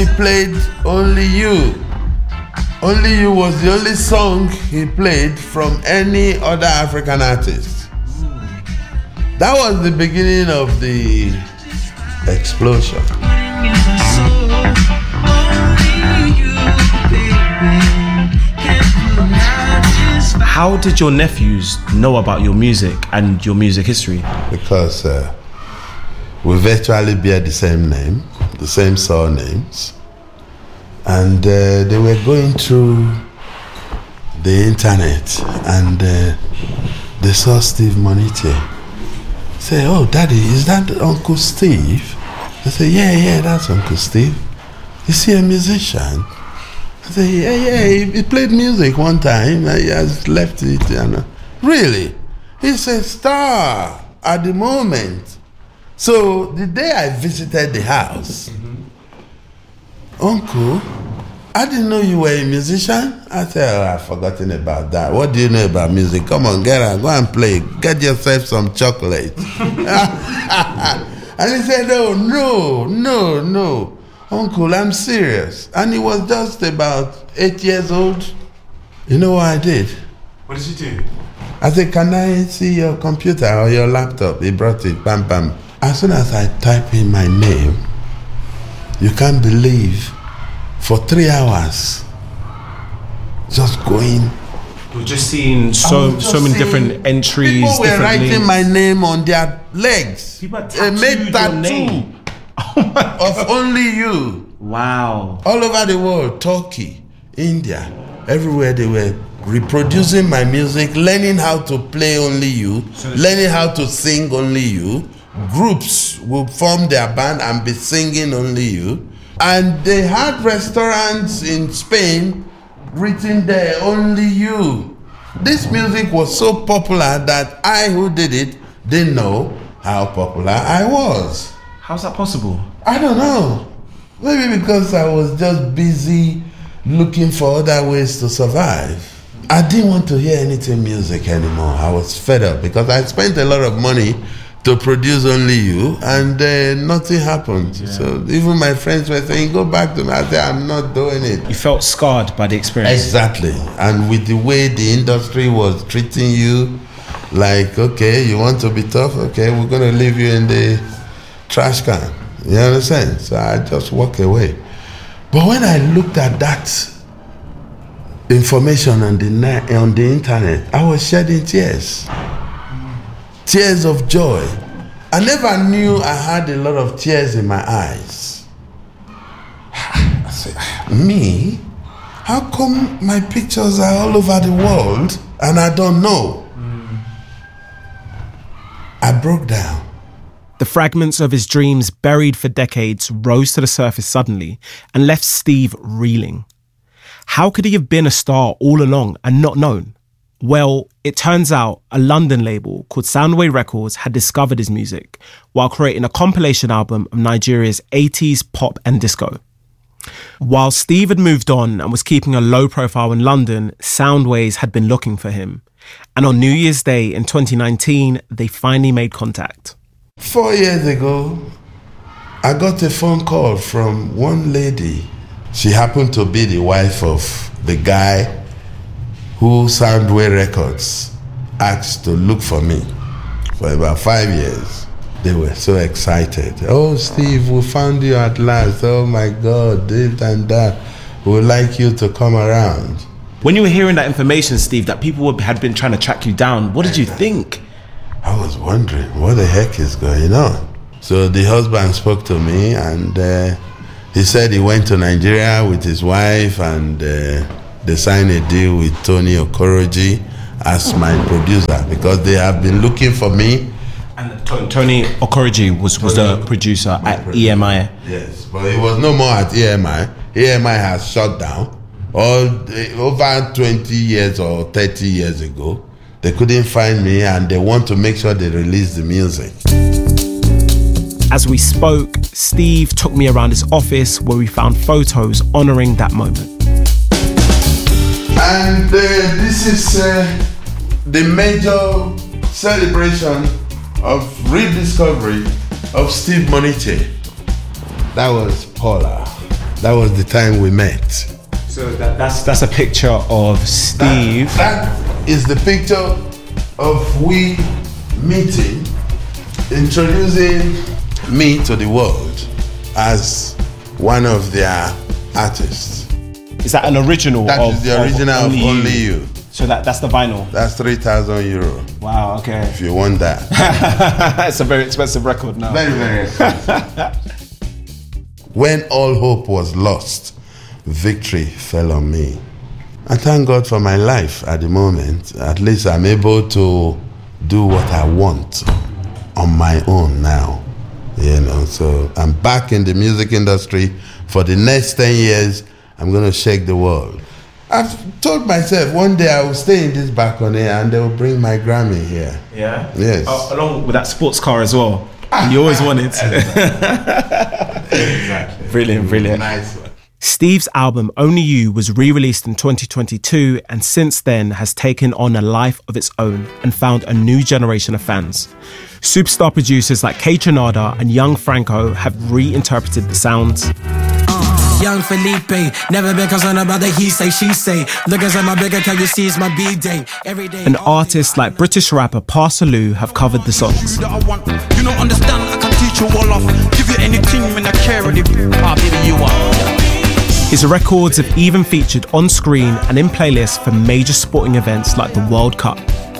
he played Only You. Only You was the only song he played from any other African artist. That was the beginning of the explosion. How did your nephews know about your music and your music history? Because we virtually bear the same name, the same surnames. And they were going through the internet and they saw Steve Monite. Say, oh, Daddy, is that Uncle Steve? I say, yeah, that's Uncle Steve. Is he a musician? I say, yeah, he played music one time. He has left it. Really? He's a star at the moment. So the day I visited the house, Uncle, I didn't know you were a musician. I said, oh, I've forgotten about that. What do you know about music? Come on, get out, go and play. Get yourself some chocolate. And he said, oh, no. Uncle, I'm serious. And he was just about 8 years old. You know what I did? What did you do? I said, can I see your computer or your laptop? He brought it, bam, bam. As soon as I type in my name, you can't believe, for 3 hours, just going. You're just seeing so many different entries. People were writing links. my name on their legs. People had They made tattooed your name. of Only You. Wow. All over the world, Turkey, India, everywhere they were reproducing my music, learning how to play Only You, learning how to sing Only You. Groups will form their band and be singing Only You. And they had restaurants in Spain written there, Only You. This music was so popular that I, who did it, didn't know how popular I was. How's that possible? I don't know. Maybe because I was just busy looking for other ways to survive. I didn't want to hear anything music anymore. I was fed up because I spent a lot of money to produce Only You, and nothing happened. Yeah. So even my friends were saying, go back to me. I said, I'm not doing it. You felt scarred by the experience. Exactly. And with the way the industry was treating you, like, okay, you want to be tough? Okay, we're going to leave you in the trash can. You understand? So I just walk away. But when I looked at that information on the internet, I was shedding tears. Tears of joy. I never knew I had a lot of tears in my eyes. I said, me? How come my pictures are all over the world and I don't know? I broke down. The fragments of his dreams buried for decades rose to the surface suddenly and left Steve reeling. How could he have been a star all along and not known? Well, it turns out a London label called Soundway Records had discovered his music while creating a compilation album of Nigeria's 80s pop and disco. While Steve had moved on and was keeping a low profile in London, Soundways had been looking for him. And on New Year's Day in 2019, they finally made contact. 4 years ago, I got a phone call from one lady. She happened to be the wife of the guy who Soundway Records asked to look for me for about 5 years. They were so excited. Oh, Steve, we found you at last. Oh my God, this and that. We would like you to come around. When you were hearing that information, Steve, that people had been trying to track you down, what did you think? I was wondering, what the heck is going on? So the husband spoke to me and he said he went to Nigeria with his wife and they signed a deal with Tony Okoroji as my producer because they have been looking for me. And Tony Okoroji was the producer at EMI. Yes, but he was no more at EMI. EMI has shut down. Over 20 years or 30 years ago, they couldn't find me and they want to make sure they release the music. As we spoke, Steve took me around his office where we found photos honouring that moment. And this is the major celebration of rediscovery of Steve Monite. That was Paula. That was the time we met. So that's a picture of Steve. That is the picture of we meeting, introducing me to the world as one of their artists. Is that an original? That is the original of Only You. So that's the vinyl? That's 3,000 euro. Wow, okay. If you want that. It's a very expensive record now. Very, very expensive. When all hope was lost, victory fell on me. I thank God for my life at the moment. At least I'm able to do what I want on my own now. You know, so I'm back in the music industry. For the next 10 years, I'm going to shake the world. I've told myself one day I will stay in this balcony and they will bring my Grammy here. Yeah? Yes. Along with that sports car as well. You always wanted. Exactly. Brilliant. Nice one. Steve's album Only You was re-released in 2022 and since then has taken on a life of its own and found a new generation of fans. Superstar producers like K Tronada and Young Franco have reinterpreted the sounds. Young Felipe, never been concerned about the he say, she say. Looking at my big account, you see it's my B-day. Every day. And artists like British rapper Parsaloo have covered the songs. You don't understand, I can teach you all off. Give you anything when I care of baby, you are. His records have even featured on screen and in playlists for major sporting events like the World Cup.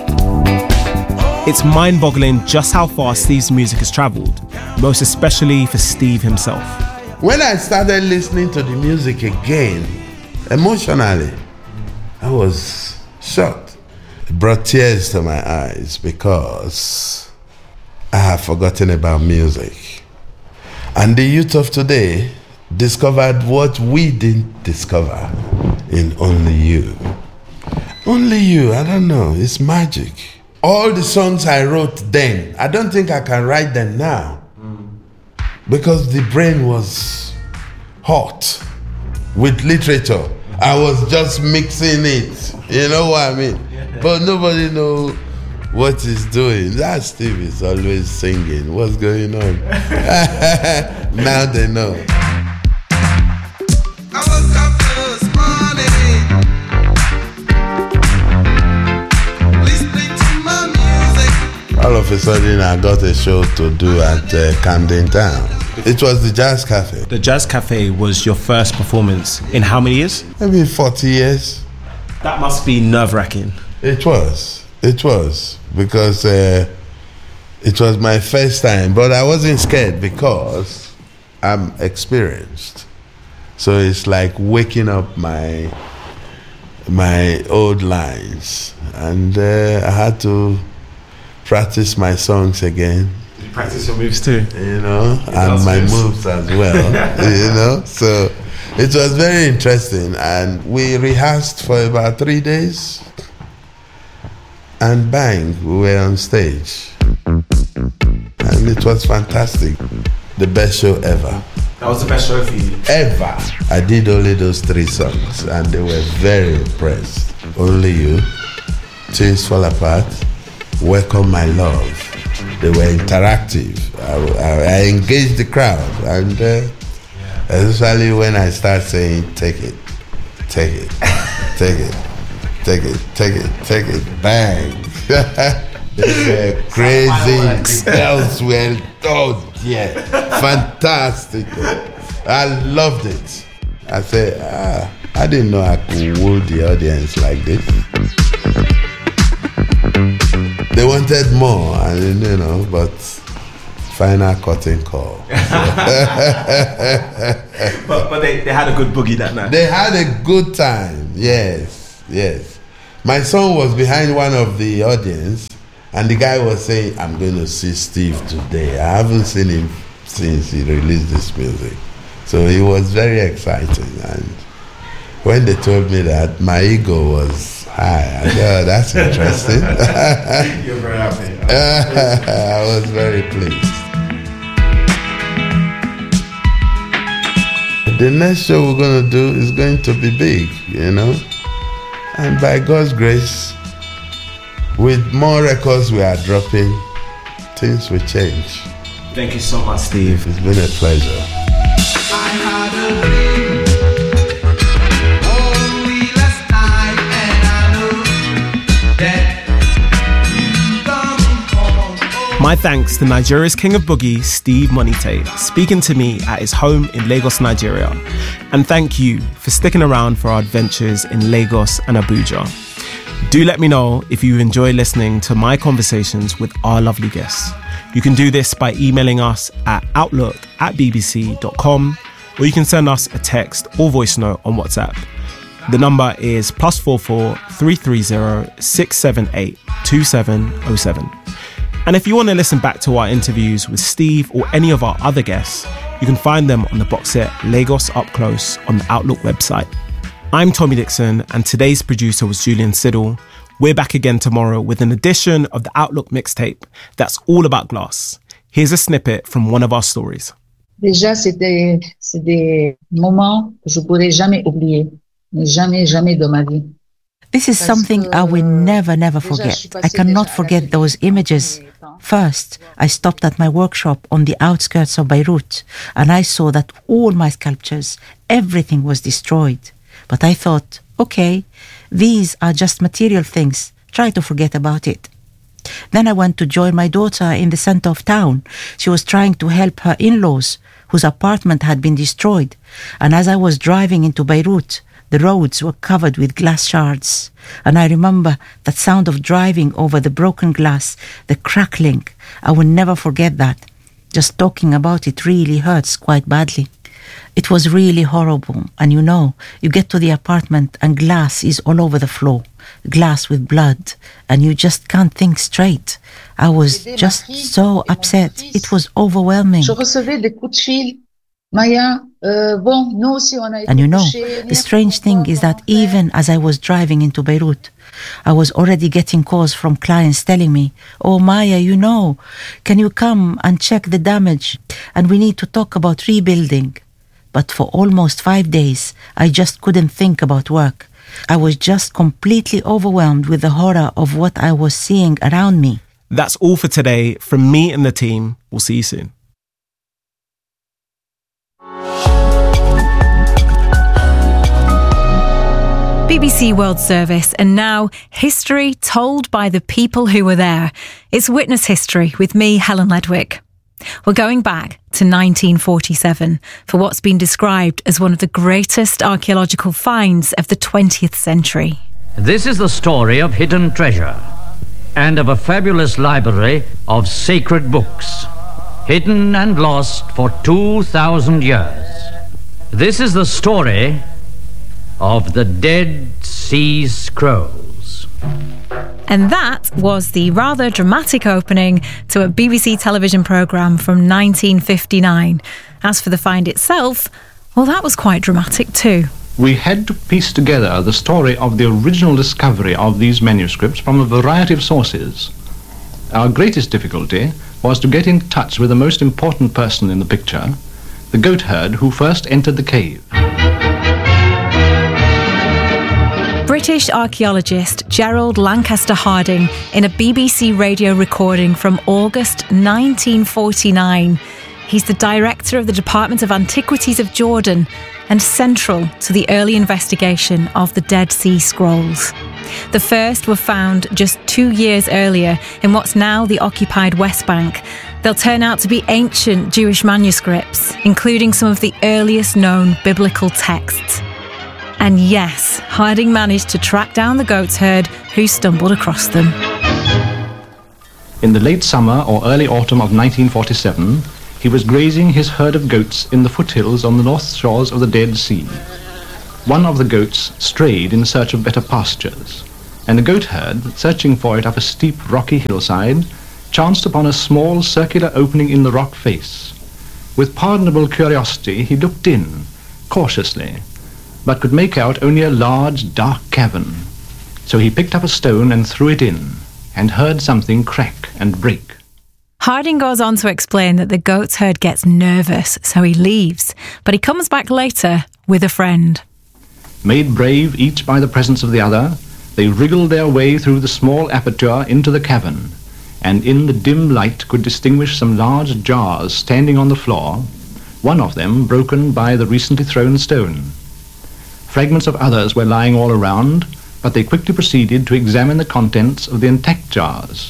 It's mind-boggling just how far Steve's music has travelled, most especially for Steve himself. When I started listening to the music again, emotionally, I was shocked. It brought tears to my eyes because I have forgotten about music. And the youth of today discovered what we didn't discover in Only You. Only You, I don't know, it's magic. All the songs I wrote then, I don't think I can write them now. Because the brain was hot with literature. I was just mixing it. You know what I mean? But nobody knows what he's doing. That Steve is always singing. What's going on? Now they know. I woke up this morning, listening to my music. All of a sudden, I got a show to do at Camden Town. It was the Jazz Cafe. The Jazz Cafe was your first performance in how many years? Maybe 40 years. That must be nerve-wracking. It was. Because it was my first time. But I wasn't scared because I'm experienced. So it's like waking up my old lines. And I had to practice my songs again. You practice your moves too? You know, and my moves as well. You know, so it was very interesting. And we rehearsed for about 3 days. And bang, we were on stage. And it was fantastic. The best show ever. That was the best show for you? Ever. I did only those 3 songs and they were very impressed. Only You, Things Fall Apart, Welcome My Love. They were interactive. I engaged the crowd and especially when I start saying, take it, take it, take it, take it, take it, take it, bang. They were crazy. The girls were, oh yeah, fantastic. I loved it. I said, I didn't know I could woo the audience like this. They wanted more, and you know, but final curtain call. but they had a good boogie that night. They had a good time. Yes. My son was behind one of the audience, and the guy was saying, "I'm going to see Steve today. I haven't seen him since he released this music." So it was very exciting, and when they told me that, my ego was high. I said, "Oh, that's interesting." You're very happy. I was very pleased. The next show we're going to do is going to be big, you know. And by God's grace, with more records we are dropping, things will change. Thank you so much, Steve. It's been a pleasure. I had a dream. My thanks to Nigeria's King of Boogie, Steve Monite, speaking to me at his home in Lagos, Nigeria. And thank you for sticking around for our adventures in Lagos and Abuja. Do let me know if you enjoy listening to my conversations with our lovely guests. You can do this by emailing us at outlook@bbc.com, or you can send us a text or voice note on WhatsApp. The number is +44 330 678 2707. And if you want to listen back to our interviews with Steve or any of our other guests, you can find them on the box set Lagos Up Close on the Outlook website. I'm Tommy Dixon, and today's producer was Julian Siddle. We're back again tomorrow with an edition of the Outlook mixtape that's all about glass. Here's a snippet from one of our stories. Déjà, c'est des moments que je pourrai jamais oublier. Jamais, jamais de ma vie. This is something I will never forget. I cannot forget those images. First, I stopped at my workshop on the outskirts of Beirut, and I saw that all my sculptures, everything was destroyed. But I thought, okay, these are just material things. Try to forget about it. Then I went to join my daughter in the center of town. She was trying to help her in-laws, whose apartment had been destroyed. And as I was driving into Beirut, the roads were covered with glass shards. And I remember that sound of driving over the broken glass, the crackling. I will never forget that. Just talking about it really hurts quite badly. It was really horrible. And you know, you get to the apartment and glass is all over the floor. Glass with blood. And you just can't think straight. I was just so upset. It was overwhelming. Je recevais des coups de fil. Maya, and you know, the strange thing is that even as I was driving into Beirut, I was already getting calls from clients telling me, "Oh Maya, you know, can you come and check the damage? And we need to talk about rebuilding." But for almost 5 days, I just couldn't think about work. I was just completely overwhelmed with the horror of what I was seeing around me. That's all for today. From me and the team, we'll see you soon. BBC World Service, and now history told by the people who were there. It's Witness History with me, Helen Ledwick. We're going back to 1947 for what's been described as one of the greatest archaeological finds of the 20th century. This is the story of hidden treasure and of a fabulous library of sacred books, hidden and lost for 2,000 years. This is the story of the Dead Sea Scrolls. And that was the rather dramatic opening to a BBC television programme from 1959. As for the find itself, well, that was quite dramatic too. We had to piece together the story of the original discovery of these manuscripts from a variety of sources. Our greatest difficulty was to get in touch with the most important person in the picture, the goatherd who first entered the cave. British archaeologist Gerald Lancaster Harding in a BBC radio recording from August 1949. He's the director of the Department of Antiquities of Jordan and central to the early investigation of the Dead Sea Scrolls. The first were found just 2 years earlier in what's now the occupied West Bank. They'll turn out to be ancient Jewish manuscripts, including some of the earliest known biblical texts. And yes, Harding managed to track down the goats herd who stumbled across them. In the late summer or early autumn of 1947, he was grazing his herd of goats in the foothills on the north shores of the Dead Sea. One of the goats strayed in search of better pastures, and the goat herd, searching for it up a steep rocky hillside, chanced upon a small circular opening in the rock face. With pardonable curiosity, he looked in, cautiously, but could make out only a large, dark cavern. So he picked up a stone and threw it in, and heard something crack and break. Harding goes on to explain that the goat's herd gets nervous, so he leaves, but he comes back later with a friend. Made brave each by the presence of the other, they wriggled their way through the small aperture into the cavern, and in the dim light could distinguish some large jars standing on the floor, one of them broken by the recently thrown stone. Fragments of others were lying all around, but they quickly proceeded to examine the contents of the intact jars,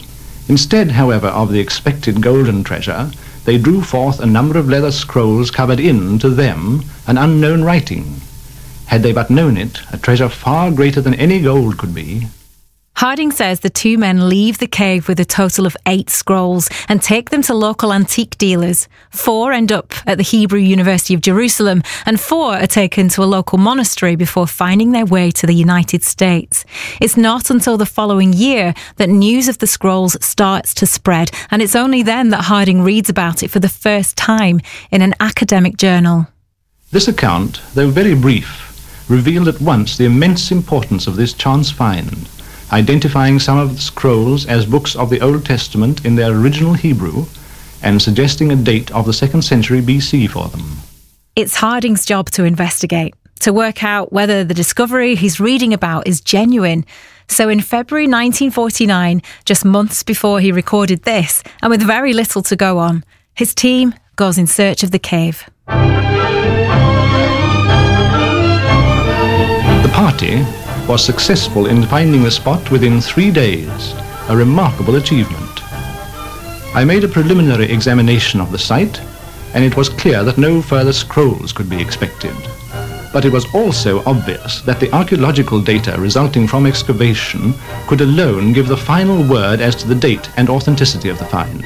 Instead, however, of the expected golden treasure, they drew forth a number of leather scrolls covered in, to them, an unknown writing. Had they but known it, a treasure far greater than any gold could be. Harding says the two men leave the cave with a total of 8 scrolls and take them to local antique dealers. 4 end up at the Hebrew University of Jerusalem and 4 are taken to a local monastery before finding their way to the United States. It's not until the following year that news of the scrolls starts to spread, and it's only then that Harding reads about it for the first time in an academic journal. This account, though very brief, revealed at once the immense importance of this chance find, identifying some of the scrolls as books of the Old Testament in their original Hebrew and suggesting a date of the 2nd century BC for them. It's Harding's job to investigate, to work out whether the discovery he's reading about is genuine. So in February 1949, just months before he recorded this, and with very little to go on, his team goes in search of the cave. The party was successful in finding the spot within 3 days, a remarkable achievement. I made a preliminary examination of the site, and it was clear that no further scrolls could be expected. But it was also obvious that the archaeological data resulting from excavation could alone give the final word as to the date and authenticity of the find.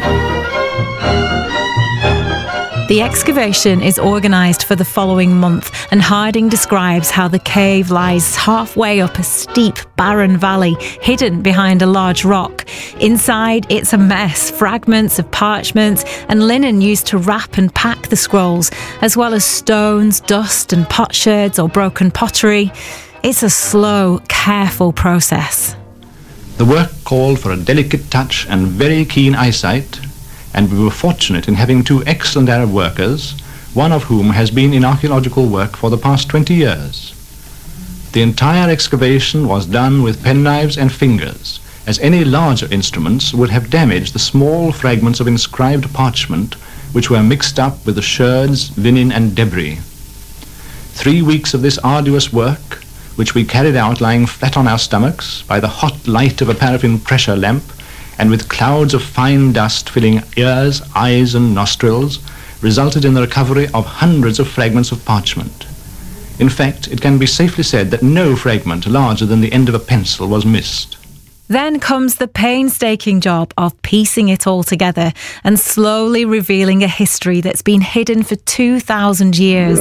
The excavation is organised for the following month, and Harding describes how the cave lies halfway up a steep, barren valley, hidden behind a large rock. Inside, it's a mess, fragments of parchment and linen used to wrap and pack the scrolls, as well as stones, dust and potsherds or broken pottery. It's a slow, careful process. The work called for a delicate touch and very keen eyesight, and we were fortunate in having 2 excellent Arab workers, one of whom has been in archaeological work for the past 20 years. The entire excavation was done with penknives and fingers, as any larger instruments would have damaged the small fragments of inscribed parchment which were mixed up with the sherds, linen and debris. 3 weeks of this arduous work, which we carried out lying flat on our stomachs by the hot light of a paraffin pressure lamp, and with clouds of fine dust filling ears, eyes and nostrils, resulted in the recovery of hundreds of fragments of parchment. In fact, it can be safely said that no fragment larger than the end of a pencil was missed. Then comes the painstaking job of piecing it all together and slowly revealing a history that's been hidden for 2,000 years.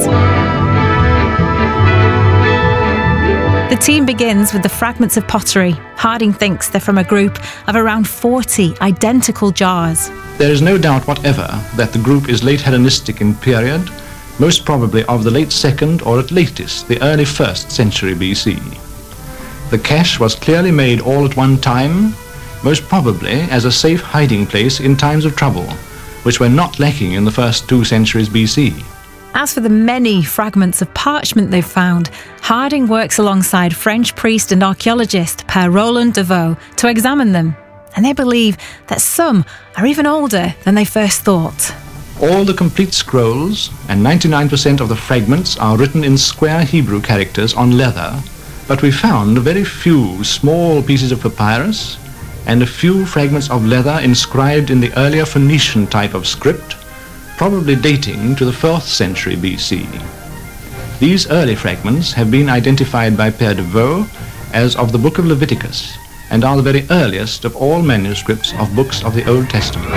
The team begins with the fragments of pottery. Harding thinks they're from a group of around 40 identical jars. There is no doubt whatever that the group is late Hellenistic in period, most probably of the late 2nd or at latest the early 1st century BC. The cache was clearly made all at one time, most probably as a safe hiding place in times of trouble, which were not lacking in the first 2 centuries BC. As for the many fragments of parchment they've found, Harding works alongside French priest and archaeologist Père Roland Deveau to examine them, and they believe that some are even older than they first thought. All the complete scrolls and 99% of the fragments are written in square Hebrew characters on leather, but we found very few small pieces of papyrus and a few fragments of leather inscribed in the earlier Phoenician type of script, probably dating to the 4th century BC. These early fragments have been identified by Père Deveau as of the Book of Leviticus and are the very earliest of all manuscripts of books of the Old Testament.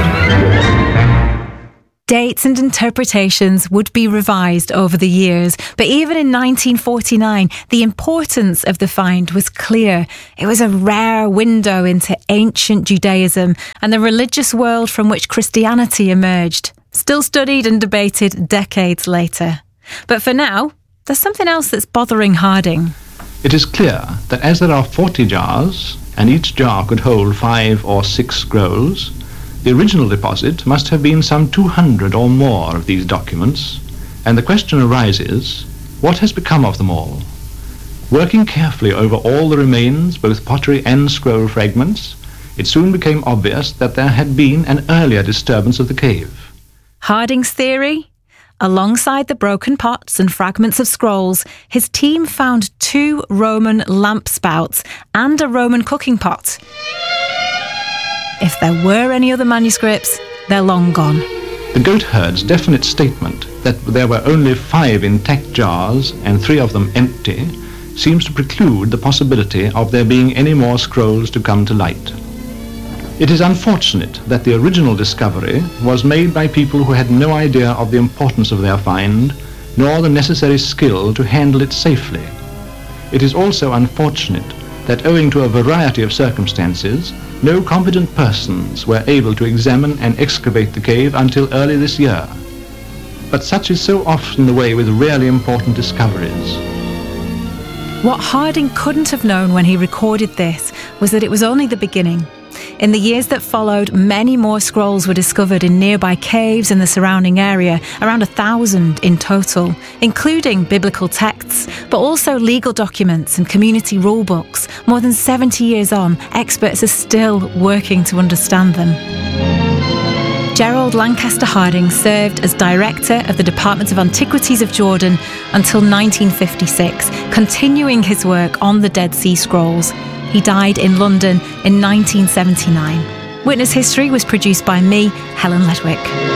Dates and interpretations would be revised over the years, but even in 1949, the importance of the find was clear. It was a rare window into ancient Judaism and the religious world from which Christianity emerged, still studied and debated decades later. But for now, there's something else that's bothering Harding. It is clear that as there are 40 jars, and each jar could hold 5 or 6 scrolls, the original deposit must have been some 200 or more of these documents, and the question arises, what has become of them all? Working carefully over all the remains, both pottery and scroll fragments, it soon became obvious that there had been an earlier disturbance of the cave. Harding's theory? Alongside the broken pots and fragments of scrolls, his team found 2 Roman lamp spouts and a Roman cooking pot. if there were any other manuscripts, they're long gone. The goatherd's definite statement that there were only 5 intact jars and 3 of them empty seems to preclude the possibility of there being any more scrolls to come to light. It is unfortunate that the original discovery was made by people who had no idea of the importance of their find, nor the necessary skill to handle it safely. It is also unfortunate that owing to a variety of circumstances, no competent persons were able to examine and excavate the cave until early this year. But such is so often the way with really important discoveries. What Harding couldn't have known when he recorded this was that it was only the beginning. In the years that followed, many more scrolls were discovered in nearby caves in the surrounding area, around 1,000 in total, including biblical texts, but also legal documents and community rule books. More than 70 years on, experts are still working to understand them. Gerald Lancaster Harding served as director of the Department of Antiquities of Jordan until 1956, continuing his work on the Dead Sea Scrolls. He died in London in 1979. Witness History was produced by me, Helen Ledwick.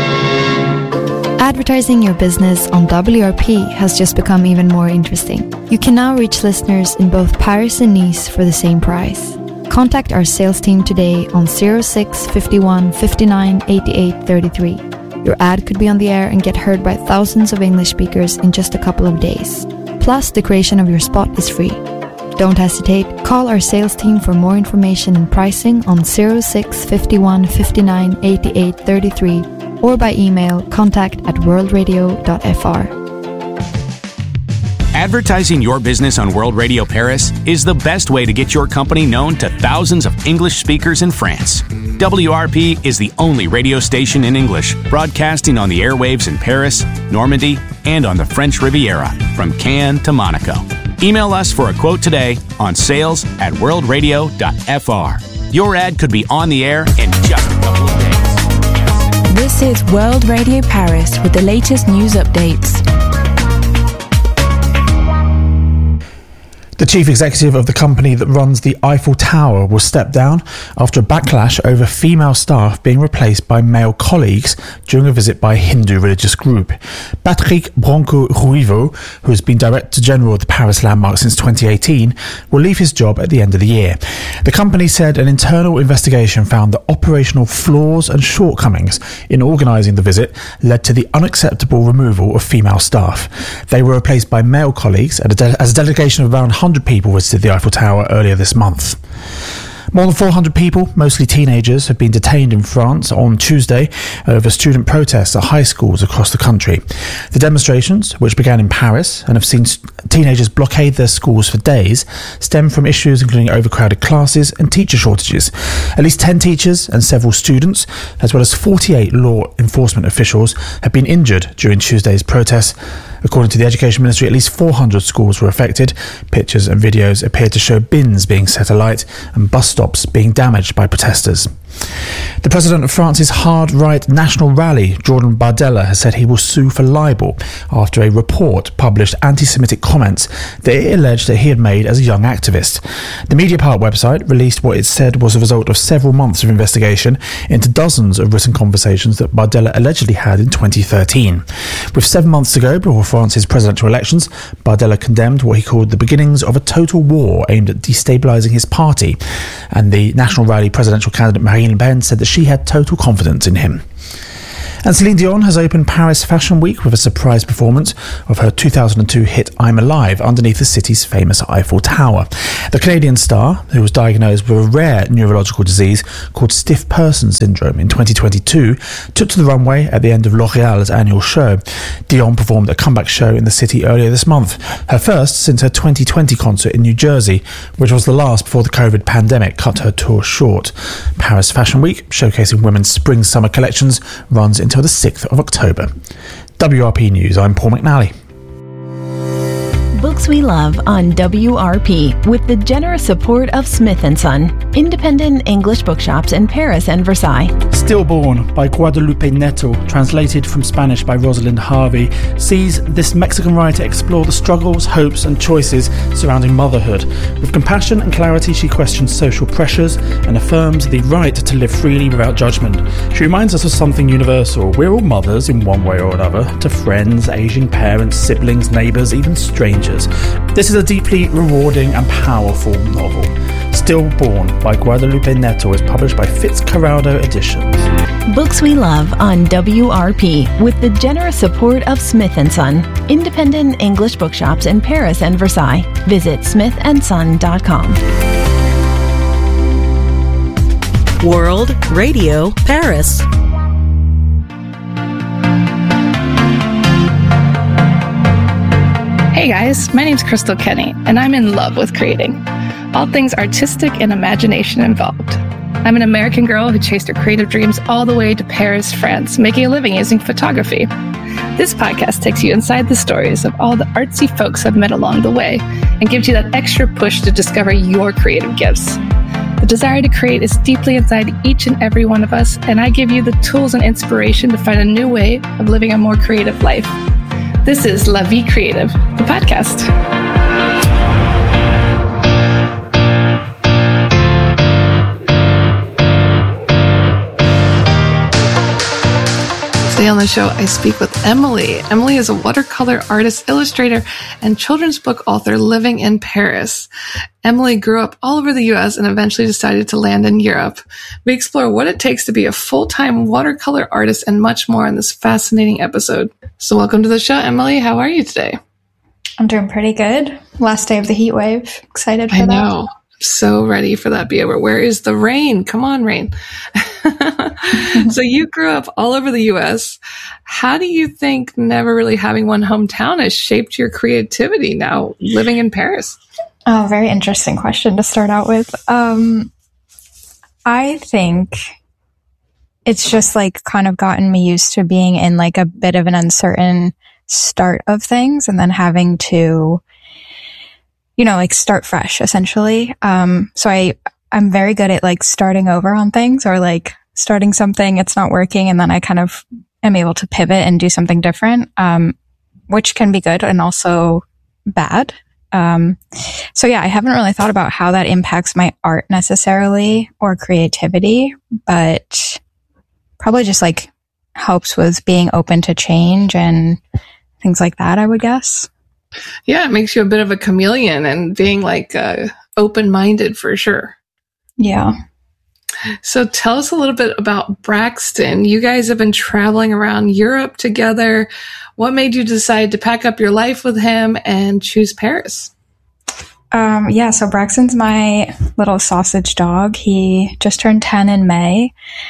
Advertising your business on WRP has just become even more interesting. You can now reach listeners in both Paris and Nice for the same price. Contact our sales team today on 06 51 59 88 33. Your ad could be on the air and get heard by thousands of English speakers in just a couple of days. Plus, the creation of your spot is free. Don't hesitate, call our sales team for more information and pricing on 06 51 59 88 33 or by email contact@worldradio.fr. Advertising your business on World Radio Paris is the best way to get your company known to thousands of English speakers in France. WRP is the only radio station in English broadcasting on the airwaves in Paris, Normandy, and on the French Riviera, from Cannes to Monaco. Email us for a quote today on sales@worldradio.fr. Your ad could be on the air in just a couple of days. This is World Radio Paris with the latest news updates. The chief executive of the company that runs the Eiffel Tower will step down after a backlash over female staff being replaced by male colleagues during a visit by a Hindu religious group. Patrick Branco-Ruivo, who has been Director General of the Paris Landmark since 2018, will leave his job at the end of the year. The company said an internal investigation found that operational flaws and shortcomings in organising the visit led to the unacceptable removal of female staff. They were replaced by male colleagues as a delegation of around 100 people visited the Eiffel Tower earlier this month. More than 400 people, mostly teenagers, have been detained in France on Tuesday over student protests at high schools across the country. The demonstrations, which began in Paris and have seen teenagers blockade their schools for days, stem from issues including overcrowded classes and teacher shortages. At least 10 teachers and several students, as well as 48 law enforcement officials, have been injured during Tuesday's protests. According to the Education Ministry, at least 400 schools were affected. Pictures and videos appeared to show bins being set alight and bus stops being damaged by protesters. The president of France's hard-right National Rally, Jordan Bardella, has said he will sue for libel after a report published anti-Semitic comments that it alleged that he had made as a young activist. The Mediapart website released what it said was a result of several months of investigation into dozens of written conversations that Bardella allegedly had in 2013. With 7 months to go before France's presidential elections, Bardella condemned what he called the beginnings of a total war aimed at destabilising his party, and the National Rally presidential candidate Marine Le Pen said that she had total confidence in him. And Celine Dion has opened Paris Fashion Week with a surprise performance of her 2002 hit I'm Alive underneath the city's famous Eiffel Tower. The Canadian star, who was diagnosed with a rare neurological disease called stiff person syndrome in 2022, took to the runway at the end of L'Oréal's annual show. Dion performed a comeback show in the city earlier this month, her first since her 2020 concert in New Jersey, which was the last before the COVID pandemic cut her tour short. Paris Fashion Week, showcasing women's spring-summer collections, runs until the 6th of October. WRP News, I'm Paul McNally. Books We Love on WRP with the generous support of Smith & Son, independent English bookshops in Paris and Versailles. Stillborn by Guadalupe Neto, translated from Spanish by Rosalind Harvey, sees this Mexican writer explore the struggles, hopes and choices surrounding motherhood. With compassion and clarity, she questions social pressures and affirms the right to live freely without judgment. She reminds us of something universal. We're all mothers in one way or another, to friends, aging parents, siblings, neighbours, even strangers. This is a deeply rewarding and powerful novel. Stillborn by Guadalupe Neto is published by Fitzcarraldo Editions. Books We Love on WRP with the generous support of Smith & Son, independent English bookshops in Paris and Versailles. Visit smithandson.com. World Radio Paris. Hey guys, my name's Crystal Kenny, and I'm in love with creating. All things artistic and imagination involved. I'm an American girl who chased her creative dreams all the way to Paris, France, making a living using photography. This podcast takes you inside the stories of all the artsy folks I've met along the way and gives you that extra push to discover your creative gifts. The desire to create is deeply inside each and every one of us, and I give you the tools and inspiration to find a new way of living a more creative life. This is La Vie Creative, the podcast. Today on the show, I speak with Emily. Emily is a watercolor artist, illustrator, and children's book author living in Paris. Emily grew up all over the U.S. and eventually decided to land in Europe. We explore what it takes to be a full-time watercolor artist and much more in this fascinating episode. So welcome to the show, Emily. How are you today? I'm doing pretty good. Last day of the heat wave. Excited for that. I know. So ready for that to be over. Where is the rain? Come on, rain. So you grew up all over the U.S. How do you think never really having one hometown has shaped your creativity now living in Paris? Oh, very interesting question to start out with. I think it's just like kind of gotten me used to being in like a bit of an uncertain start of things and then having to, you know, like start fresh essentially. So I'm very good at like starting over on things or like starting something, it's not working. And then I kind of am able to pivot and do something different, which can be good and also bad. So yeah, I haven't really thought about how that impacts my art necessarily or creativity, but probably just like helps with being open to change and things like that, I would guess. Yeah, it makes you a bit of a chameleon and being like open-minded for sure. Yeah. So tell us a little bit about Braxton. You guys have been traveling around Europe together. What made you decide to pack up your life with him and choose Paris? Yeah, so Braxton's my little sausage dog. He just turned 10 in May.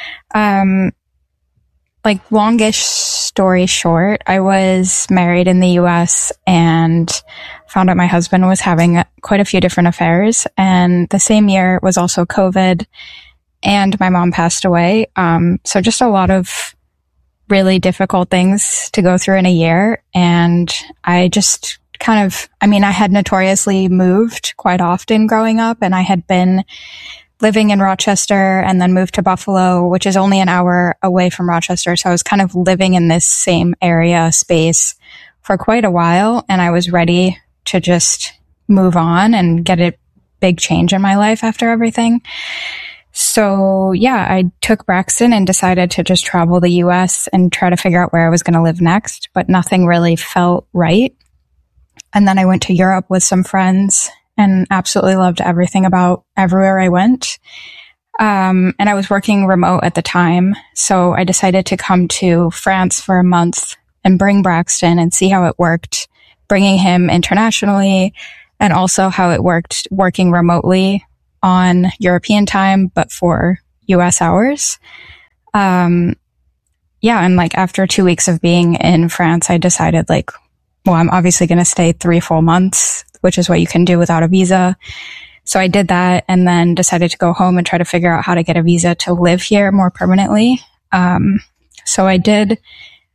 Like longish story short, I was married in the US and found out my husband was having quite a few different affairs. And the same year was also COVID and my mom passed away. So just a lot of really difficult things to go through in a year. And I just kind of, I had notoriously moved quite often growing up, and I had been living in Rochester and then moved to Buffalo, which is only an hour away from Rochester. So I was kind of living in this same area space for quite a while, and I was ready to just move on and get a big change in my life after everything. So yeah, I took Braxton and decided to just travel the US and try to figure out where I was going to live next, but nothing really felt right. And then I went to Europe with some friends and absolutely loved everything about everywhere I went. And I was working remote at the time. So I decided to come to France for a month and bring Braxton and see how it worked, bringing him internationally, and also how it worked working remotely on European time, but for US hours. And like after 2 weeks of being in France, I decided well, I'm obviously going to stay 3 full months, which is what you can do without a visa. So I did that and then decided to go home and try to figure out how to get a visa to live here more permanently. So I did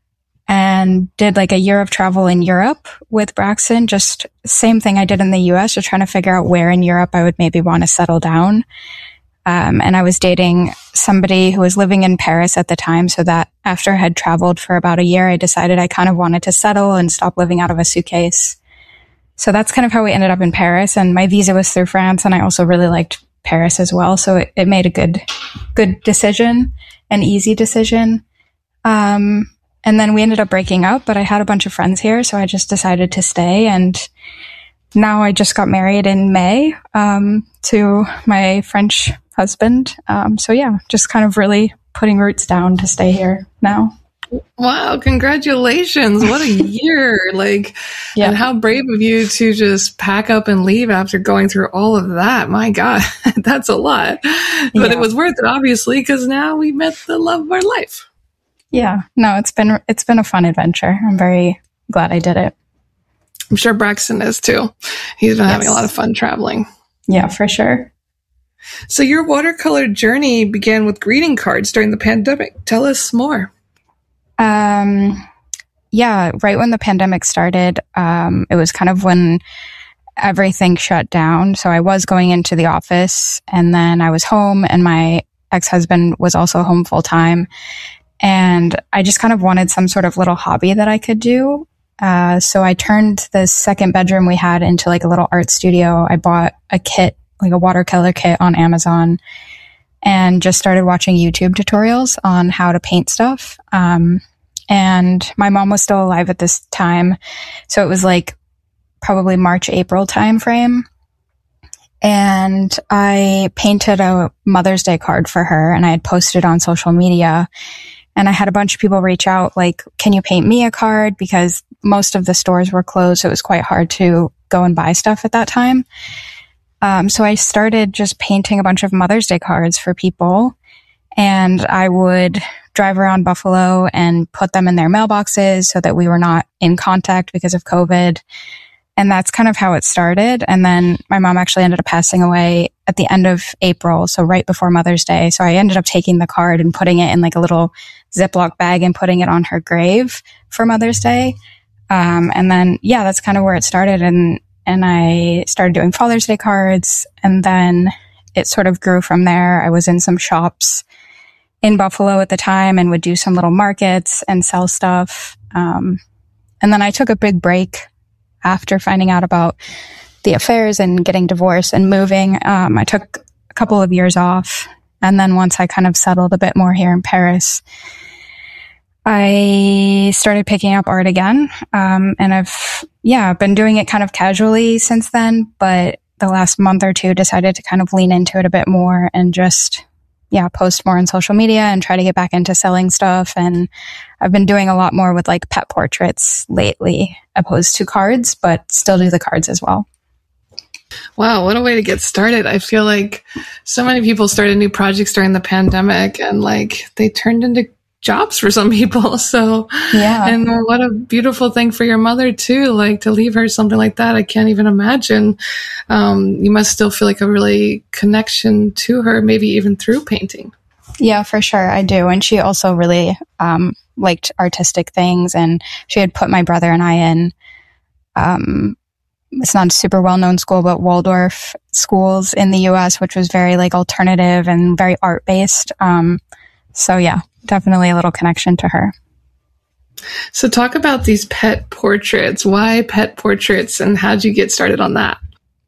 and did like a year of travel in Europe with Braxton. Just same thing I did in the US, just trying to figure out where in Europe I would maybe want to settle down. And I was dating somebody who was living in Paris at the time. So that after I had traveled for about a year, I decided I kind of wanted to settle and stop living out of a suitcase. So that's kind of how we ended up in Paris. And my visa was through France. And I also really liked Paris as well. So it made a good decision, an easy decision. And then we ended up breaking up, but I had a bunch of friends here. So I just decided to stay. And now I just got married in May, to my French husband. So yeah, just kind of really putting roots down to stay here now. Wow, congratulations. What a year. And how brave of you to just pack up and leave after going through all of that. My God, that's a lot. But it was worth it, obviously, because now we met the love of our life. Yeah, no, it's been a fun adventure. I'm very glad I did it. I'm sure Braxton is too. He's been having a lot of fun traveling. Yeah, for sure. So your watercolor journey began with greeting cards during the pandemic. Tell us more. Yeah, right when the pandemic started, it was kind of when everything shut down. So I was going into the office and then I was home and my ex-husband was also home full time. And I just kind of wanted some sort of little hobby that I could do. So I turned the second bedroom we had into like a little art studio. I bought a kit, like a watercolor kit on Amazon, and just started watching YouTube tutorials on how to paint stuff. And my mom was still alive at this time. So it was like probably March, April timeframe. And I painted a Mother's Day card for her and I had posted on social media. And I had a bunch of people reach out like, can you paint me a card? Because most of the stores were closed. So it was quite hard to go and buy stuff at that time. So I started just painting a bunch of Mother's Day cards for people. And I would drive around Buffalo and put them in their mailboxes so that we were not in contact because of COVID. And that's kind of how it started. And then my mom actually ended up passing away at the end of April, so right before Mother's Day. So I ended up taking the card and putting it in like a little Ziploc bag and putting it on her grave for Mother's Day. And then, yeah, that's kind of where it started. And I started doing Father's Day cards. And then it sort of grew from there. I was in some shops in Buffalo at the time and would do some little markets and sell stuff. And then I took a big break after finding out about the affairs and getting divorced and moving. I took a couple of years off. And then once I kind of settled a bit more here in Paris, I started picking up art again. And I've been doing it kind of casually since then, but the last month or two decided to kind of lean into it a bit more and just, post more on social media and try to get back into selling stuff. And I've been doing a lot more with like pet portraits lately, opposed to cards, but still do the cards as well. Wow, what a way to get started. I feel like so many people started new projects during the pandemic and like they turned into jobs for some people. So, yeah. And what a beautiful thing for your mother too, like to leave her something like that. I can't even imagine. You must still feel like a really connection to her, maybe even through painting. Yeah, for sure. I do. And she also really, liked artistic things, and she had put my brother and I in, it's not a super well-known school, but Waldorf schools in the US, which was very like alternative and very art-based. So yeah, definitely a little connection to her. So talk about these pet portraits. Why pet portraits, and how'd you get started on that?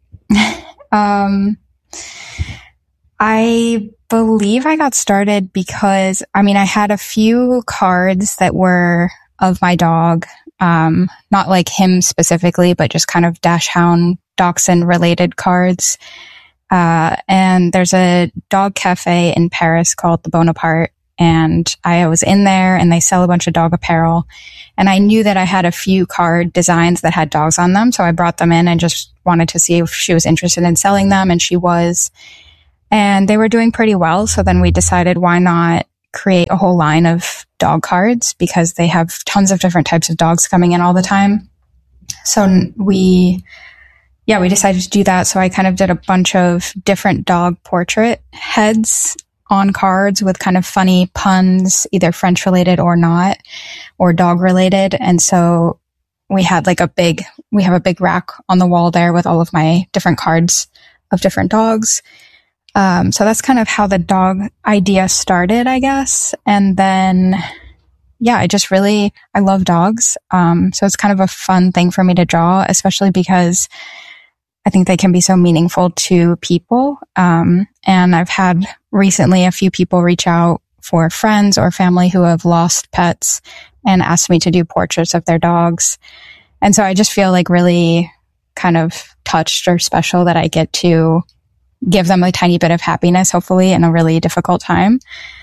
I believe I got started because, I had a few cards that were of my dog, not like him specifically, but just kind of Dachshund, Dachshund related cards. And there's a dog cafe in Paris called the Bonaparte. And I was in there and they sell a bunch of dog apparel. And I knew that I had a few card designs that had dogs on them. So I brought them in and just wanted to see if she was interested in selling them. And she was. And they were doing pretty well. So then we decided, why not create a whole line of dog cards, because they have tons of different types of dogs coming in all the time. So we decided to do that. So I kind of did a bunch of different dog portrait heads on cards with kind of funny puns, either French related or not, or dog related. And so we had like we have a big rack on the wall there with all of my different cards of different dogs. So that's kind of how the dog idea started, I guess. And then, yeah, I love dogs. So it's kind of a fun thing for me to draw, especially because I think they can be so meaningful to people. And I've had recently a few people reach out for friends or family who have lost pets and asked me to do portraits of their dogs. And so I just feel like really kind of touched or special that I get to give them a tiny bit of happiness, hopefully, in a really difficult time.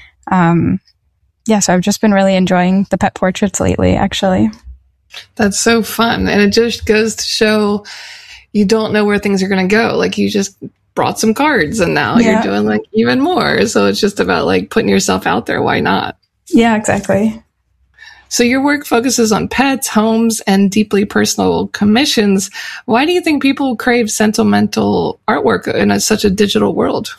So I've just been really enjoying the pet portraits lately, actually. That's so fun. And it just goes to show you don't know where things are going to go. Like, you just brought some cards and now you're doing like even more. So it's just about like putting yourself out there. Why not? Yeah, exactly. So your work focuses on pets, homes, and deeply personal commissions. Why do you think people crave sentimental artwork in such a digital world?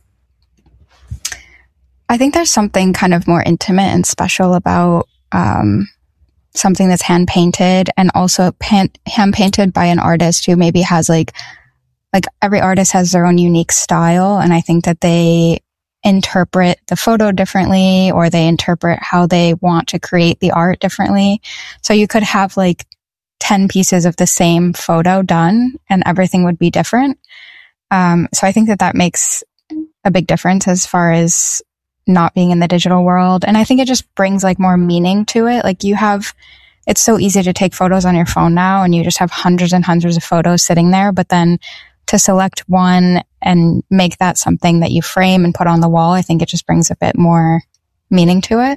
I think there's something kind of more intimate and special about something that's hand painted, and also hand painted by an artist who maybe has like every artist has their own unique style. And I think that they interpret the photo differently, or they interpret how they want to create the art differently. So you could have like 10 pieces of the same photo done and everything would be different. So I think that makes a big difference as far as not being in the digital world. And I think it just brings like more meaning to it. Like it's so easy to take photos on your phone now and you just have hundreds and hundreds of photos sitting there, but then to select one and make that something that you frame and put on the wall, I think it just brings a bit more meaning to it.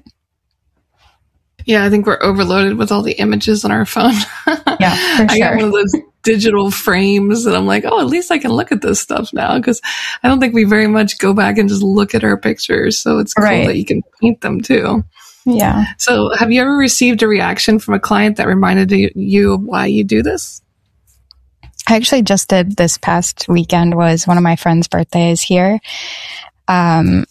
Yeah, I think we're overloaded with all the images on our phone. Yeah, for sure. I got one of those digital frames and I'm like, oh, at least I can look at this stuff now, because I don't think we very much go back and just look at our pictures. So it's cool that you can paint them too. Yeah. So have you ever received a reaction from a client that reminded you of why you do this? I actually just did this past weekend, was one of my friend's birthdays here. And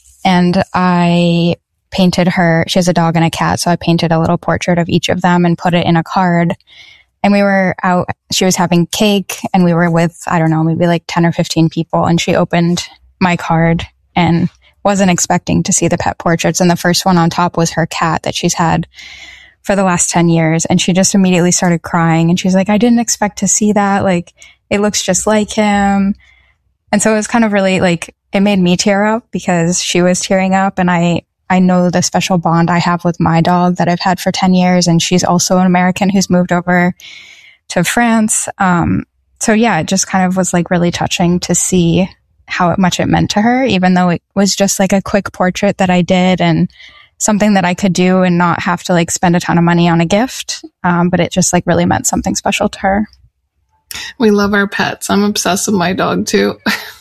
I painted her, she has a dog and a cat. So I painted a little portrait of each of them and put it in a card. And we were out, she was having cake and we were with, I don't know, maybe like 10 or 15 people. And she opened my card and wasn't expecting to see the pet portraits. And the first one on top was her cat that she's had for the last 10 years. And she just immediately started crying. And she's like, I didn't expect to see that. Like, it looks just like him. And so it was kind of really like, it made me tear up because she was tearing up. And I know the special bond I have with my dog that I've had for 10 years. And she's also an American who's moved over to France. So yeah, it just kind of was like really touching to see how much it meant to her, even though it was just like a quick portrait that I did and something that I could do and not have to like spend a ton of money on a gift. But it just like really meant something special to her. We love our pets. I'm obsessed with my dog too.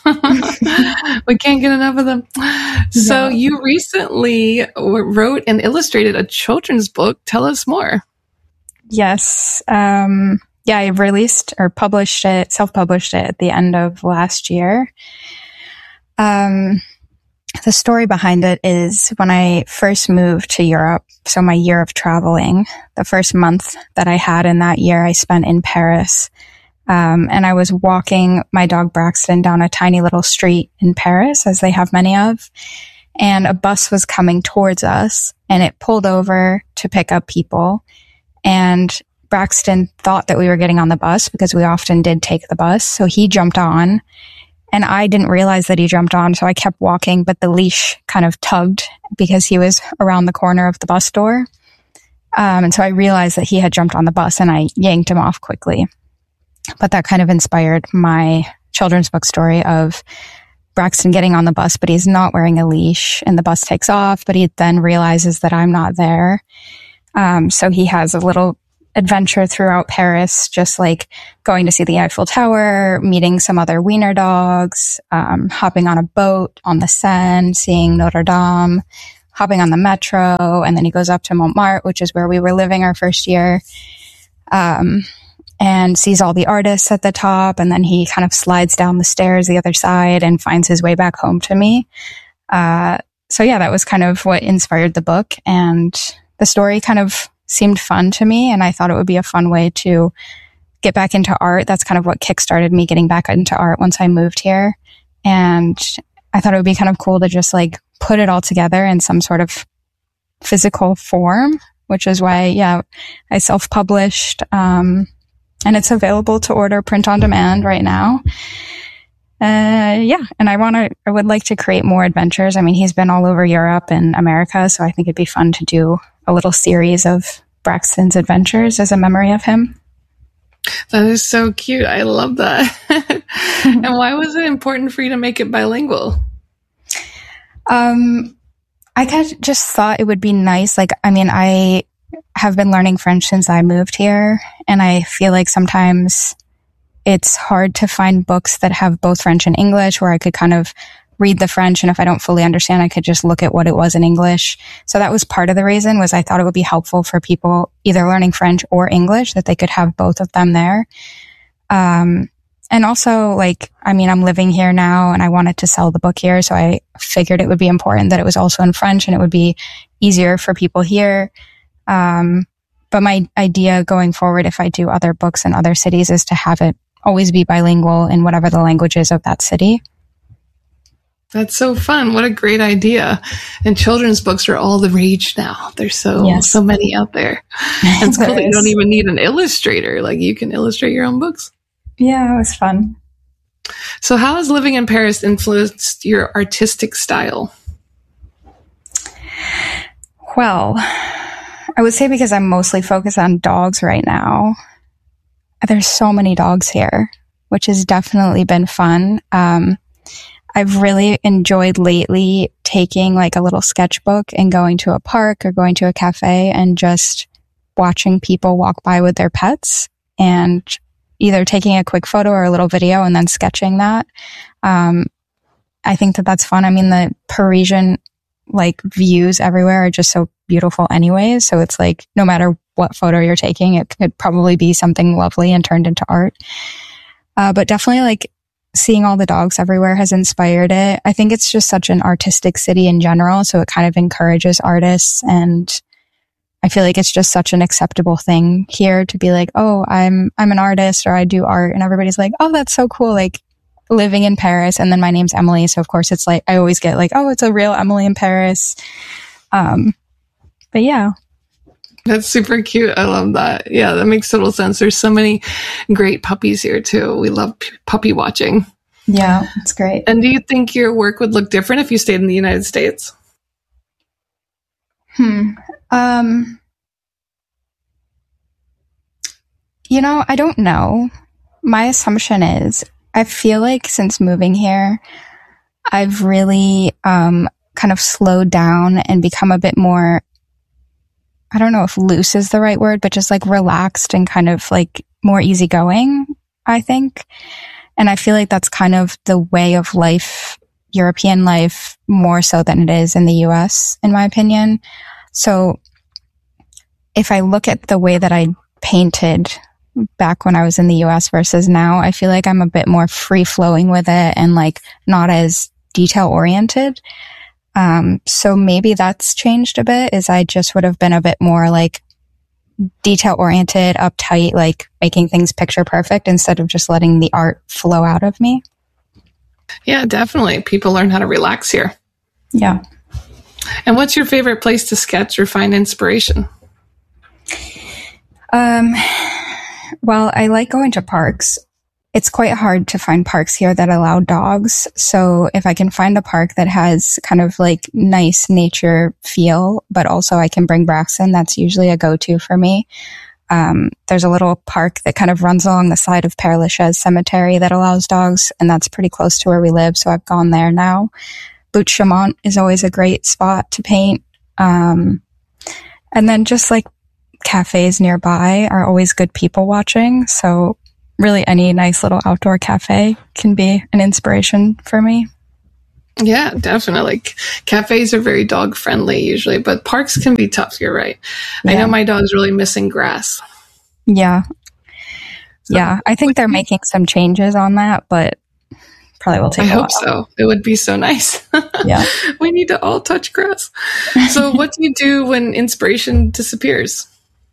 We can't get enough of them. So you recently wrote and illustrated a children's book. Tell us more. Yes. I released or published it, self-published it at the end of last year. The story behind it is when I first moved to Europe, so my year of traveling, the first month that I had in that year, I spent in Paris. And I was walking my dog Braxton down a tiny little street in Paris, as they have many of, and a bus was coming towards us and it pulled over to pick up people. And Braxton thought that we were getting on the bus because we often did take the bus. So he jumped on and I didn't realize that he jumped on. So I kept walking, but the leash kind of tugged because he was around the corner of the bus door. And so I realized that he had jumped on the bus and I yanked him off quickly. But that kind of inspired my children's book story of Braxton getting on the bus, but he's not wearing a leash and the bus takes off, but he then realizes that I'm not there. So he has a little adventure throughout Paris, just like going to see the Eiffel Tower, meeting some other wiener dogs, hopping on a boat on the Seine, seeing Notre Dame, hopping on the metro. And then he goes up to Montmartre, which is where we were living our first year. And sees all the artists at the top. And then he kind of slides down the stairs the other side and finds his way back home to me. So yeah, that was kind of what inspired the book, and the story kind of seemed fun to me, and I thought it would be a fun way to get back into art. That's kind of what kickstarted me getting back into art once I moved here. And I thought it would be kind of cool to just like put it all together in some sort of physical form, which is why, yeah, I self-published, and it's available to order print on demand right now. Yeah, and I would like to create more adventures. I mean, he's been all over Europe and America, so I think it'd be fun to do a little series of Braxton's adventures as a memory of him. That is so cute. I love that. And why was it important for you to make it bilingual? I kind of just thought it would be nice. Like, I mean, I have been learning French since I moved here, and I feel like sometimes it's hard to find books that have both French and English where I could kind of read the French, and if I don't fully understand, I could just look at what it was in English. So that was part of the reason, was I thought it would be helpful for people either learning French or English, that they could have both of them there. And also, like, I mean, I'm living here now and I wanted to sell the book here, so I figured it would be important that it was also in French and it would be easier for people here. But my idea going forward, if I do other books in other cities, is to have it always be bilingual in whatever the language is of that city. That's so fun. What a great idea. And children's books are all the rage now. There's so many out there. And it's cool that you don't even need an illustrator. Like, you can illustrate your own books. Yeah, it was fun. So how has living in Paris influenced your artistic style? Well, I would say because I'm mostly focused on dogs right now. There's so many dogs here, which has definitely been fun. I've really enjoyed lately taking like a little sketchbook and going to a park or going to a cafe and just watching people walk by with their pets and either taking a quick photo or a little video and then sketching that. I think that that's fun. I mean, the Parisian like views everywhere are just so beautiful anyways. So it's like, no matter what photo you're taking, it could probably be something lovely and turned into art. But definitely like seeing all the dogs everywhere has inspired it. I think it's just such an artistic city in general. So it kind of encourages artists, and I feel like it's just such an acceptable thing here to be like, oh, I'm an artist, or I do art. And everybody's like, oh, that's so cool. Like, living in Paris. And then my name's Emily. So of course it's like, I always get like, oh, it's a real Emily in Paris. But yeah. That's super cute. I love that. Yeah, that makes total sense. There's so many great puppies here too. We love puppy watching. Yeah, it's great. And do you think your work would look different if you stayed in the United States? You know, I don't know. My assumption is, I feel like since moving here, I've really kind of slowed down and become a bit more, I don't know if loose is the right word, but just like relaxed and kind of like more easygoing, I think. And I feel like that's kind of the way of life, European life, more so than it is in the US, in my opinion. So if I look at the way that I painted back when I was in the US versus now, I feel like I'm a bit more free flowing with it and like not as detail oriented. So maybe that's changed a bit, is I just would have been a bit more like detail oriented, uptight, like making things picture perfect instead of just letting the art flow out of me. Yeah, definitely. People learn how to relax here. Yeah. And what's your favorite place to sketch or find inspiration? Well, I like going to parks. It's quite hard to find parks here that allow dogs. So if I can find a park that has kind of like nice nature feel, but also I can bring Braxton, that's usually a go-to for me. There's a little park that kind of runs along the side of Père Lachaise Cemetery that allows dogs, and that's pretty close to where we live. So I've gone there now. Butte Chaumont is always a great spot to paint. And then just like cafes nearby are always good people watching. So really any nice little outdoor cafe can be an inspiration for me. Yeah, definitely. Cafes are very dog friendly usually, but parks can be tough. You're right. Yeah. I know my dog's really missing grass. Yeah. Yeah. I think they're making some changes on that, but probably will take I a hope so. It would be so nice. Yeah. We need to all touch grass. So what do you do when inspiration disappears?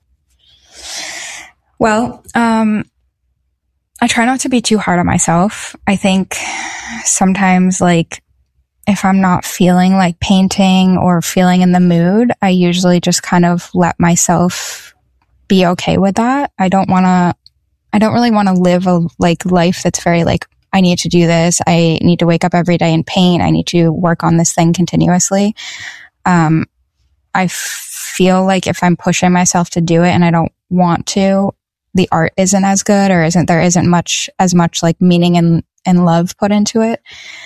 Well, I try not to be too hard on myself. I think sometimes, like, if I'm not feeling like painting or feeling in the mood, I usually just kind of let myself be okay with that. I don't really want to live a life that's very like, I need to do this. I need to wake up every day and paint. I need to work on this thing continuously. I feel like if I'm pushing myself to do it and I don't want to, the art isn't as good, or there isn't as much like meaning and love put into it.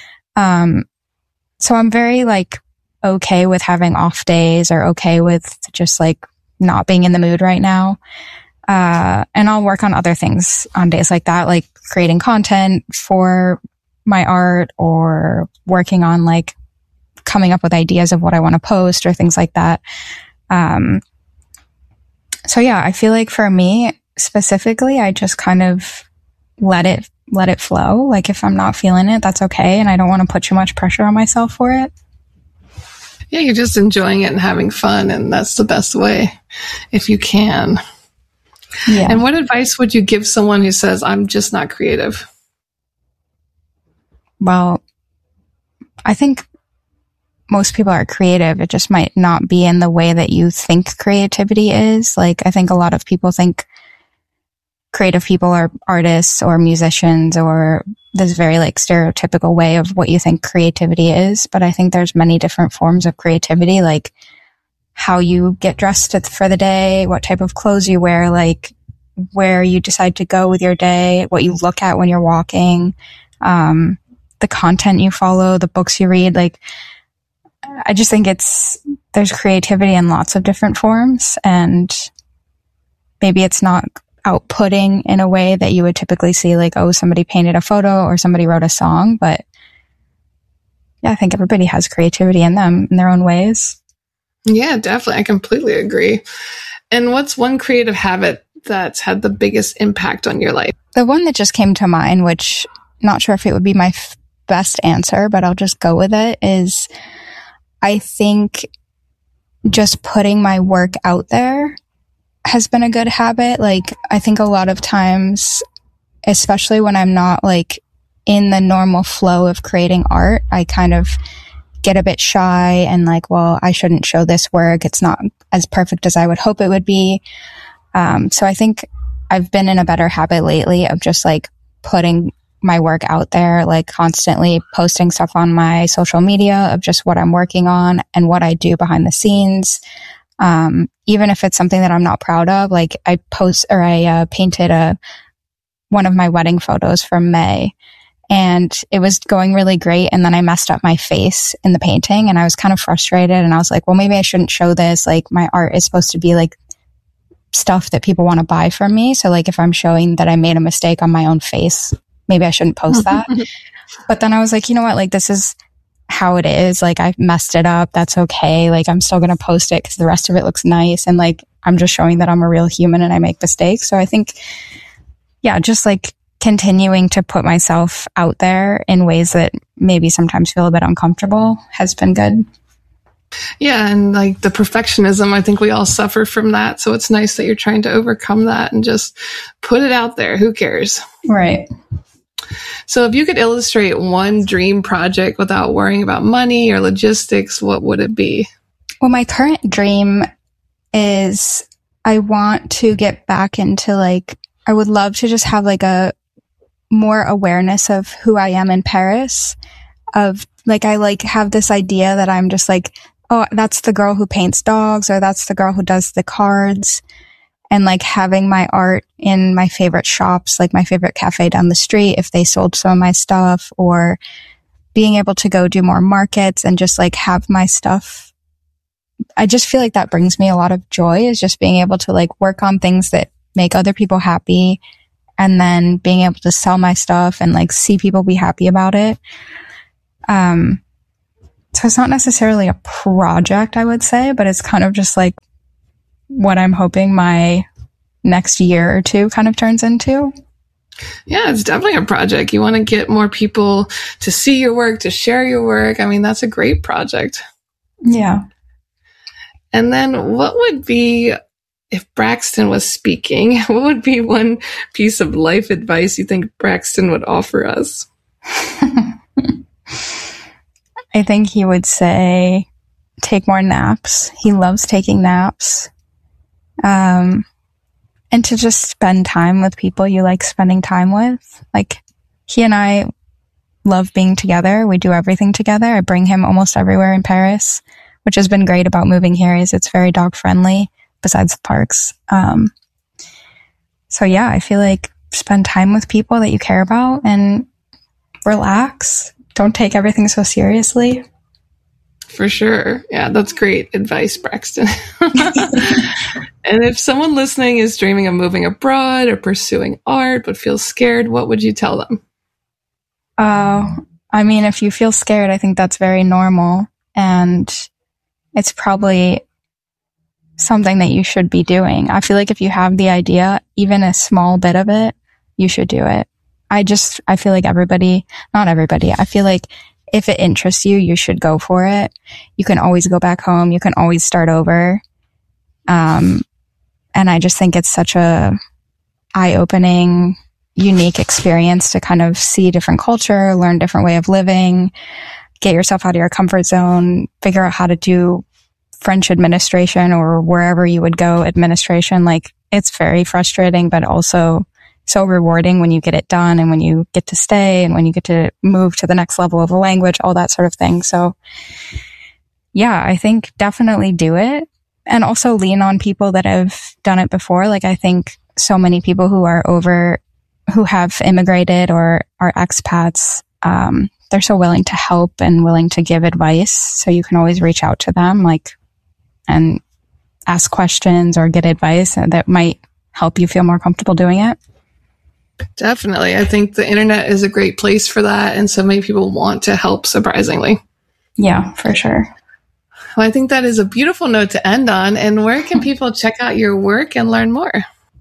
So I'm very like okay with having off days, or okay with just like not being in the mood right now. And I'll work on other things on days like that, like creating content for my art, or working on like coming up with ideas of what I want to post or things like that. So yeah, I feel like for me specifically, I just kind of let it flow. Like if I'm not feeling it, that's okay. And I don't want to put too much pressure on myself for it. Yeah, you're just enjoying it and having fun. And that's the best way if you can. Yeah. And what advice would you give someone who says, I'm just not creative? Well, I think most people are creative. It just might not be in the way that you think creativity is. Like, I think a lot of people think creative people are artists or musicians, or this very like stereotypical way of what you think creativity is. But I think there's many different forms of creativity, like how you get dressed for the day, what type of clothes you wear, like where you decide to go with your day, what you look at when you're walking, the content you follow, the books you read. Like, I just think there's creativity in lots of different forms, and maybe it's not outputting in a way that you would typically see, like, oh, somebody painted a photo or somebody wrote a song. But yeah, I think everybody has creativity in them in their own ways. Yeah, definitely. I completely agree. And what's one creative habit that's had the biggest impact on your life? The one that just came to mind, which not sure if it would be my best answer, but I'll just go with it, is I think just putting my work out there has been a good habit. Like, I think a lot of times, especially when I'm not like in the normal flow of creating art, I kind of get a bit shy and like, well, I shouldn't show this work. It's not as perfect as I would hope it would be. So I think I've been in a better habit lately of just like putting my work out there, like constantly posting stuff on my social media of just what I'm working on and what I do behind the scenes. Even if it's something that I'm not proud of, like I painted one of my wedding photos from May, and it was going really great. And then I messed up my face in the painting, and I was kind of frustrated, and I was like, well, maybe I shouldn't show this. Like, my art is supposed to be like stuff that people want to buy from me. So like, if I'm showing that I made a mistake on my own face, maybe I shouldn't post that. But then I was like, you know what? Like, this is how it is. Like, I messed it up. That's okay. Like, I'm still going to post it because the rest of it looks nice. And like, I'm just showing that I'm a real human and I make mistakes. So I think, yeah, just like continuing to put myself out there in ways that maybe sometimes feel a bit uncomfortable has been good. Yeah. And like the perfectionism, I think we all suffer from that. So it's nice that you're trying to overcome that and just put it out there. Who cares? Right. So if you could illustrate one dream project without worrying about money or logistics, what would it be? Well, my current dream is I want to get back into like, I would love to just have like a more awareness of who I am in Paris, of like, I like have this idea that I'm just like, oh, that's the girl who paints dogs, or that's the girl who does the cards. And like having my art in my favorite shops, like my favorite cafe down the street, if they sold some of my stuff, or being able to go do more markets and just like have my stuff. I just feel like that brings me a lot of joy, is just being able to like work on things that make other people happy, and then being able to sell my stuff and like see people be happy about it. So it's not necessarily a project, I would say, but it's kind of just like what I'm hoping my next year or two kind of turns into. Yeah, it's definitely a project. You want to get more people to see your work, to share your work. I mean, that's a great project. Yeah. And then what would be, if Braxton was speaking, what would be one piece of life advice you think Braxton would offer us? I think he would say, take more naps. He loves taking naps. And to just spend time with people you like spending time with. Like, he and I love being together. We do everything together. I bring him almost everywhere in Paris, which has been great about moving here is it's very dog friendly besides the parks. So yeah, I feel like spend time with people that you care about and relax. Don't take everything so seriously. For sure. Yeah, that's great advice, Braxton. And if someone listening is dreaming of moving abroad or pursuing art but feels scared, what would you tell them? I mean, if you feel scared, I think that's very normal. And it's probably something that you should be doing. I feel like if you have the idea, even a small bit of it, you should do it. I feel like not everybody, I feel like if it interests you, you should go for it. You can always go back home. You can always start over. And I just think it's such a eye-opening, unique experience to kind of see different culture, learn different way of living, get yourself out of your comfort zone, figure out how to do French administration or wherever you would go administration. Like, it's very frustrating, but also so rewarding when you get it done and when you get to stay and when you get to move to the next level of a language, all that sort of thing. So yeah, I think definitely do it. And also lean on people that have done it before. Like, I think so many people who have immigrated or are expats, they're so willing to help and willing to give advice. So you can always reach out to them, and ask questions or get advice that might help you feel more comfortable doing it. Definitely. I think the internet is a great place for that. And so many people want to help, surprisingly. Yeah, for sure. Well, I think that is a beautiful note to end on. And where can people check out your work and learn more?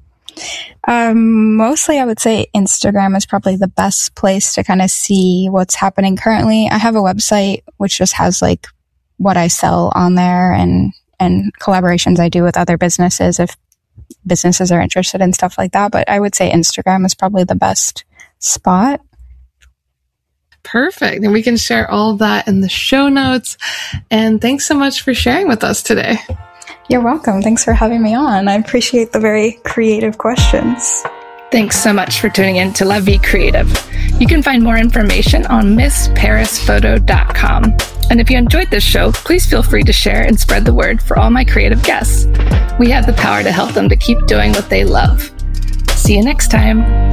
Mostly I would say Instagram is probably the best place to kind of see what's happening currently. I have a website which just has what I sell on there and collaborations I do with other businesses if businesses are interested in stuff like that. But I would say Instagram is probably the best spot. Perfect. And we can share all that in the show notes. And thanks so much for sharing with us today. You're welcome. Thanks for having me on. I appreciate the very creative questions. Thanks so much for tuning in to La Vie Creative. You can find more information on MissParisPhoto.com. And if you enjoyed this show, please feel free to share and spread the word for all my creative guests. We have the power to help them to keep doing what they love. See you next time.